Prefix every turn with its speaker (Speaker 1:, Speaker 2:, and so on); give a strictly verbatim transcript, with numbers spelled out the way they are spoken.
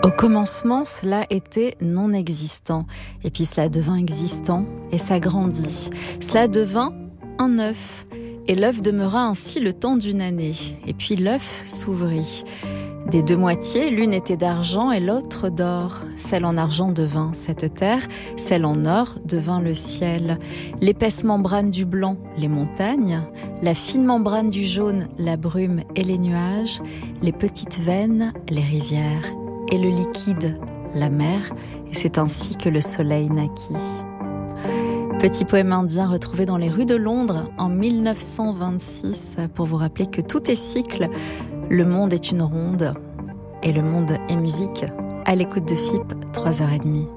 Speaker 1: Au commencement, cela était non existant, et puis cela devint existant, et ça grandit. Cela devint un œuf, et l'œuf demeura ainsi le temps d'une année, et puis l'œuf s'ouvrit. Des deux moitiés, l'une était d'argent et l'autre d'or. Celle en argent devint cette terre, celle en or devint le ciel. L'épaisse membrane du blanc, les montagnes, la fine membrane du jaune, la brume et les nuages, les petites veines, les rivières, et le liquide, la mer, et c'est ainsi que le soleil naquit. Petit poème indien retrouvé dans les rues de Londres en mille neuf cent vingt-six pour vous rappeler que tout est cycle, le monde est une ronde et le monde est musique. À l'écoute de F I P, trois heures trente.